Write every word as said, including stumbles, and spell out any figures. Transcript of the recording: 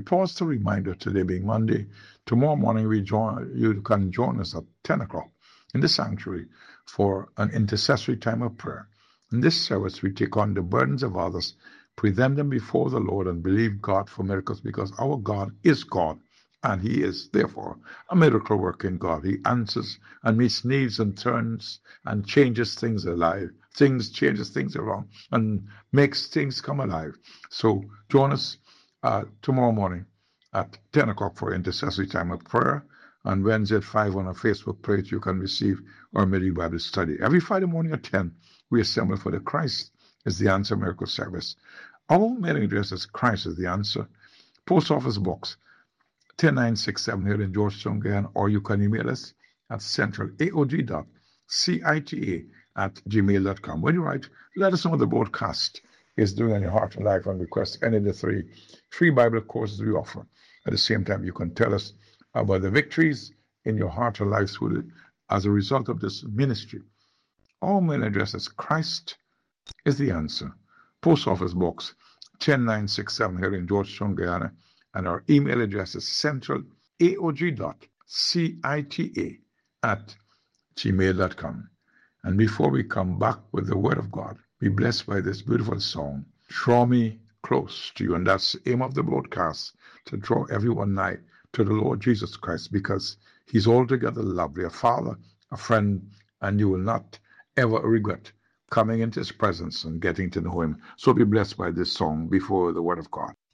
Pause to reminder today being Monday. Tomorrow morning we join you can join us at ten o'clock in the sanctuary for an intercessory time of prayer. In this service we take on the burdens of others, present them before the Lord, and believe God for miracles, because our God is God. And he is, therefore, a miracle working God. He answers and meets needs and turns and changes things alive. Things changes things around and makes things come alive. So join us uh, tomorrow morning at ten o'clock for intercessory time of prayer. And Wednesday at five on our Facebook page, you can receive our Midi Bible study. Every Friday morning at ten, we assemble for the Christ is the Answer Miracle Service. Our mailing address is Christ is the Answer, Post Office Box ten nine six seven here in Georgetown, Guyana, or you can email us at centralaog dot cita at gmail dot com. When you write, let us know the broadcast is doing on your heart and life, and request any of the three free Bible courses we offer. At the same time, you can tell us about the victories in your heart and life through the, as a result of this ministry. Our mail address is Christ is the Answer, Post Office Box ten nine six seven here in Georgetown, Guyana. And our email address is centralaog dot cita at gmail dot com. And before we come back with the Word of God, be blessed by this beautiful song, Draw Me Close to You. And that's the aim of the broadcast, to draw everyone nigh to the Lord Jesus Christ, because he's altogether lovely, a father, a friend, and you will not ever regret coming into his presence and getting to know him. So be blessed by this song before the Word of God.